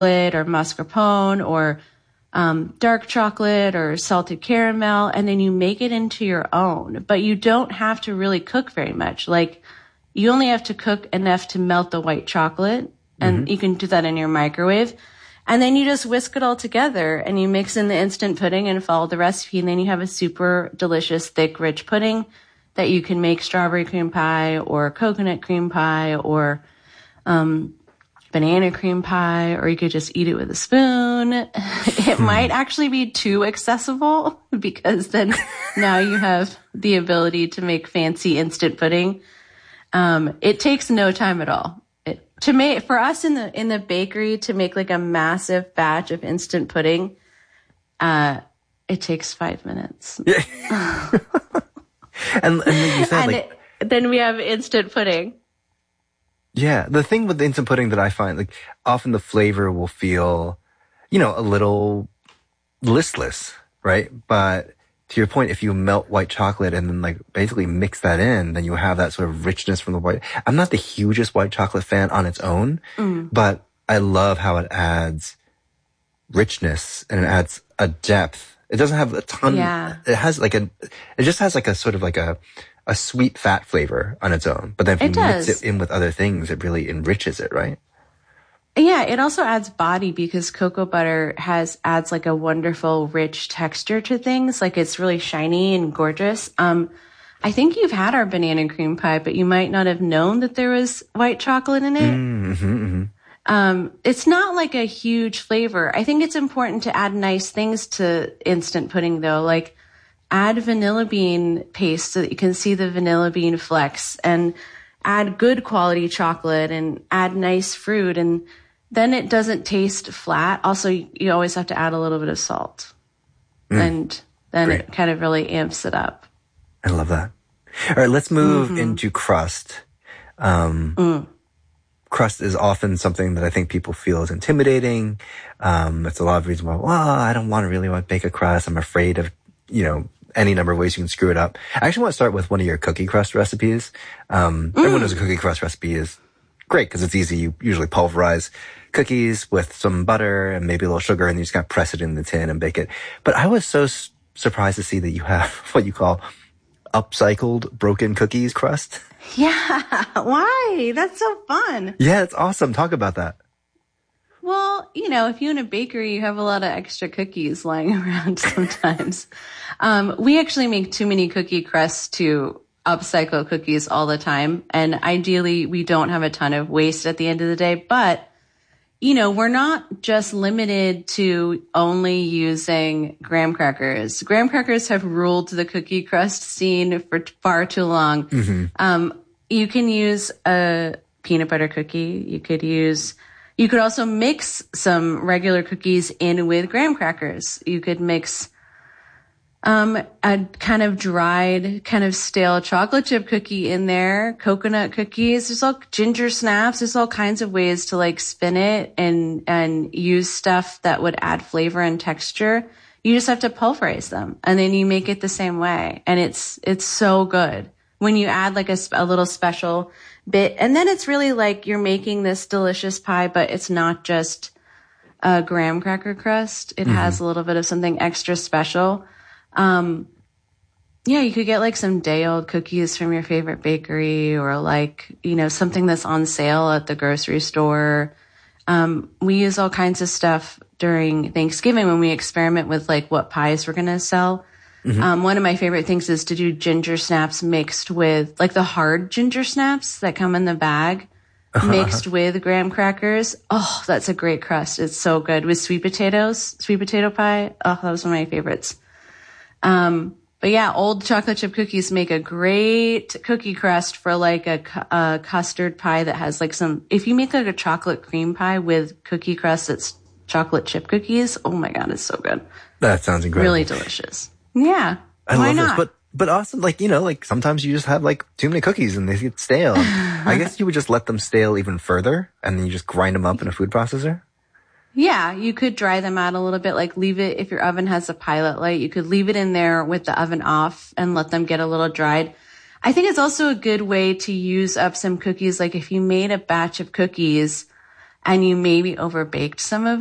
or mascarpone or dark chocolate or salted caramel, and then you make it into your own. But you don't have to really cook very much. Like, you only have to cook enough to melt the white chocolate, and you can do that in your microwave. And then you just whisk it all together, and you mix in the instant pudding and follow the recipe, and then you have a super delicious, thick, rich pudding that you can make strawberry cream pie or coconut cream pie or banana cream pie, or you could just eat it with a spoon. It might actually be too accessible because then now you have the ability to make fancy instant pudding. It takes no time at all. For us in the bakery to make like a massive batch of instant pudding, it takes 5 minutes. Yeah. and like you said, then we have instant pudding. Yeah, the thing with the instant pudding that I find, like, often the flavor will feel, a little listless, right? But to your point, if you melt white chocolate and then, like, basically mix that in, then you have that sort of richness from the white. I'm not the hugest white chocolate fan on its own, but I love how it adds richness and it adds a depth. It doesn't have a ton. Yeah. It just has like a sort of like a sweet fat flavor on its own. But then if you mix it in with other things, it really enriches it, right? Yeah, it also adds body because cocoa butter adds like a wonderful, rich texture to things. Like, it's really shiny and gorgeous. I think you've had our banana cream pie, but you might not have known that there was white chocolate in it. It's not like a huge flavor. I think it's important to add nice things to instant pudding, though. Like, add vanilla bean paste so that you can see the vanilla bean flecks, and add good quality chocolate and add nice fruit, and then it doesn't taste flat. Also, you always have to add a little bit of salt, and then Great. It kind of really amps it up. I love that. All right, let's move into crust. Crust is often something that I think people feel is intimidating. It's a lot of reasons why, I don't want to bake a crust. I'm afraid of, any number of ways you can screw it up. I actually want to start with one of your cookie crust recipes. Everyone knows a cookie crust recipe is great because it's easy. You usually pulverize cookies with some butter and maybe a little sugar, and you just kind of press it in the tin and bake it. But I was so surprised to see that you have what you call upcycled broken cookies crust. Yeah. Why? That's so fun. Yeah, it's awesome. Talk about that. Well, if you own a bakery, you have a lot of extra cookies lying around sometimes. We actually make too many cookie crusts to upcycle cookies all the time. And ideally, we don't have a ton of waste at the end of the day. But, we're not just limited to only using graham crackers. Graham crackers have ruled the cookie crust scene for far too long. You can use a peanut butter cookie. You could also mix some regular cookies in with graham crackers. You could mix a kind of dried, kind of stale chocolate chip cookie in there, coconut cookies. There's all ginger snaps. There's all kinds of ways to like spin it and use stuff that would add flavor and texture. You just have to pulverize them, and then you make it the same way. And it's so good when you add like a little special bit. And then it's really like you're making this delicious pie, but it's not just a graham cracker crust. It has a little bit of something extra special. You could get like some day-old cookies from your favorite bakery, or like, something that's on sale at the grocery store. We use all kinds of stuff during Thanksgiving when we experiment with like what pies we're going to sell. One of my favorite things is to do ginger snaps mixed with like the hard ginger snaps that come in the bag, mixed with graham crackers. Oh, that's a great crust. It's so good with sweet potato pie. Oh, that was one of my favorites. But yeah, old chocolate chip cookies make a great cookie crust for like a custard pie that has like if you make like a chocolate cream pie with cookie crust that's chocolate chip cookies, oh my God, it's so good. That sounds incredible. Really delicious. Yeah. I why love not? this. But awesome, like sometimes you just have like too many cookies and they get stale. I guess you would just let them stale even further and then you just grind them up in a food processor. Yeah, you could dry them out a little bit, like leave it, if your oven has a pilot light, you could leave it in there with the oven off and let them get a little dried. I think it's also a good way to use up some cookies. Like if you made a batch of cookies and you maybe overbaked some of